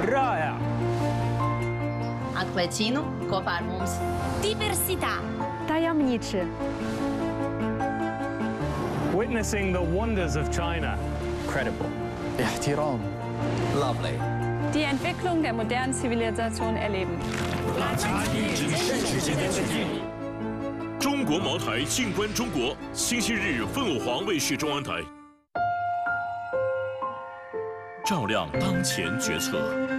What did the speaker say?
رائع. Atklācīnu kopā ar mums. Diversità. Tajemniczy. Witnessing the wonders of China. Credible. احترام. Lovely. Die Entwicklung der modernen Zivilisation erleben. 中国茅台静观中国，星期日凤凰黄卫视中央台，照亮当前决策。